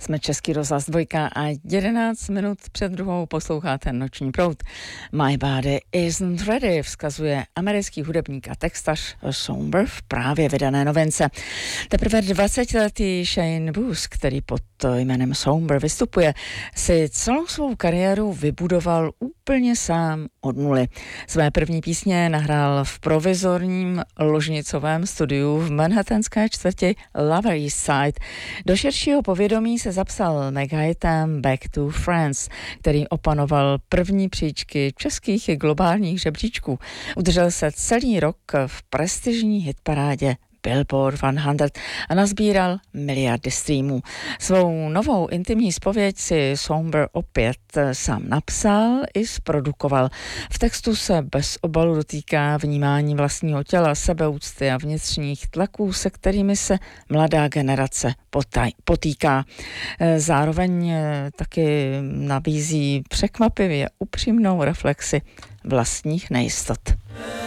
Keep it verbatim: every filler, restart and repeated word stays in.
Jsme Český rozhlas dvojka a jedenáct minut před druhou posloucháte Noční proud. My Body Isn't Ready vzkazuje americký hudebník a textař Soomber v právě vydané novince. Teprve dvacetiletý Shane Booth, který pod jménem Soomber vystupuje, si celou svou kariéru vybudoval úplně sám od nuly. Své první písně nahrál v provizorním ložnicovém studiu v manhattanské čtvrti Lower East Side. Do širšího povědomí se zapsal megahitem Back to France, který opanoval první příčky českých i globálních žebříčků. Udržel se celý rok v prestižní hitparádě Billboard sto a nazbíral miliardy streamů. Svou novou intimní zpověď si Soomber opět sám napsal i zprodukoval. V textu se bez obalu dotýká vnímání vlastního těla, sebeúcty a vnitřních tlaků, se kterými se mladá generace potýká. Zároveň taky nabízí překvapivě upřímnou reflexi vlastních nejistot.